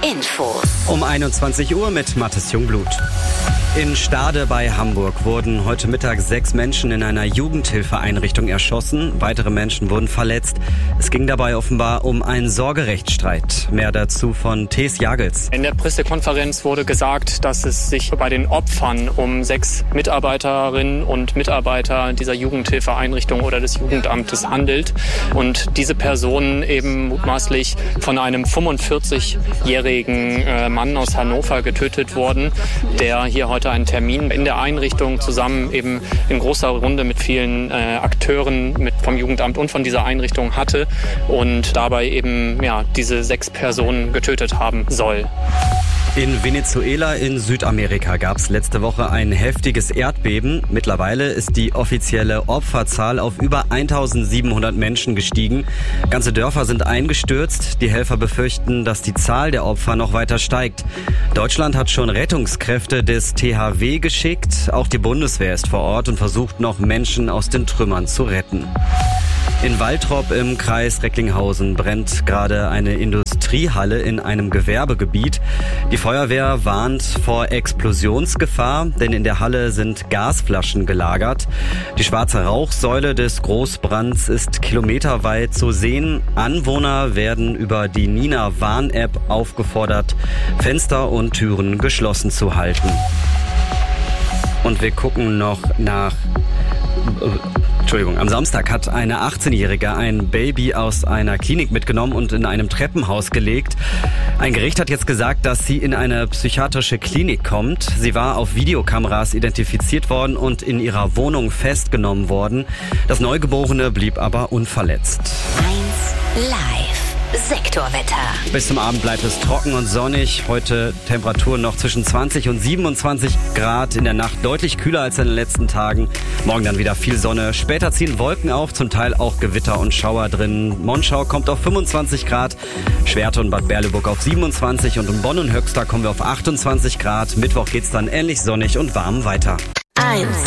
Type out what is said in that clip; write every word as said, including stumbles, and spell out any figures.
Infos. Um einundzwanzig Uhr mit Mathis Jungblut. In Stade bei Hamburg wurden heute Mittag sechs Menschen in einer Jugendhilfeeinrichtung erschossen. Weitere Menschen wurden verletzt. Es ging dabei offenbar um einen Sorgerechtsstreit. Mehr dazu von Thes Jagels. In der Pressekonferenz wurde gesagt, dass es sich bei den Opfern um sechs Mitarbeiterinnen und Mitarbeiter dieser Jugendhilfeeinrichtung oder des Jugendamtes handelt. Und diese Personen eben mutmaßlich von einem fünfundvierzigjährigen Mann aus Hannover getötet wurden, der hier heute einen Termin in der Einrichtung zusammen eben in großer Runde mit vielen äh, Akteuren mit vom Jugendamt und von dieser Einrichtung hatte und dabei eben ja diese sechs Personen getötet haben soll. In Venezuela in Südamerika gab es letzte Woche ein heftiges Erdbeben. Mittlerweile ist die offizielle Opferzahl auf über eintausendsiebenhundert Menschen gestiegen. Ganze Dörfer sind eingestürzt. Die Helfer befürchten, dass die Zahl der Opfer noch weiter steigt. Deutschland hat schon Rettungskräfte des T H W geschickt. Auch die Bundeswehr ist vor Ort und versucht noch Menschen aus den Trümmern zu retten. In Waltrop im Kreis Recklinghausen brennt gerade eine Industriehalle in einem Gewerbegebiet. Die Feuerwehr warnt vor Explosionsgefahr, denn in der Halle sind Gasflaschen gelagert. Die schwarze Rauchsäule des Großbrands ist kilometerweit zu sehen. Anwohner werden über die Nina-Warn-App aufgefordert, Fenster und Türen geschlossen zu halten. Und wir gucken noch nach... Entschuldigung, am Samstag hat eine achtzehnjährige ein Baby aus einer Klinik mitgenommen und in einem Treppenhaus gelegt. Ein Gericht hat jetzt gesagt, dass sie in eine psychiatrische Klinik kommt. Sie war auf Videokameras identifiziert worden und in ihrer Wohnung festgenommen worden. Das Neugeborene blieb aber unverletzt. eins live. Sektorwetter. Bis zum Abend bleibt es trocken und sonnig. Heute Temperaturen noch zwischen zwanzig und siebenundzwanzig Grad. In der Nacht deutlich kühler als in den letzten Tagen. Morgen dann wieder viel Sonne. Später ziehen Wolken auf, zum Teil auch Gewitter und Schauer drin. Monschau kommt auf fünfundzwanzig Grad. Schwerte und Bad Berleburg auf siebenundzwanzig. Und in Bonn und Höxter kommen wir auf achtundzwanzig Grad. Mittwoch geht's dann ähnlich sonnig und warm weiter. eins